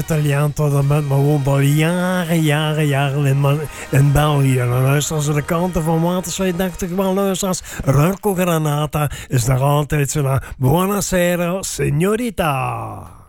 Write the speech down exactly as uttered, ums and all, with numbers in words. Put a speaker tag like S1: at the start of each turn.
S1: Italiaan tot en met, maar woont al jaren, jaren, jaren in, in België. En dan luisteren ze de kanten van Watersveen, dacht ik wel, luisteraars. Rocco Granata is daar altijd zo naar. Buonasera, signorita.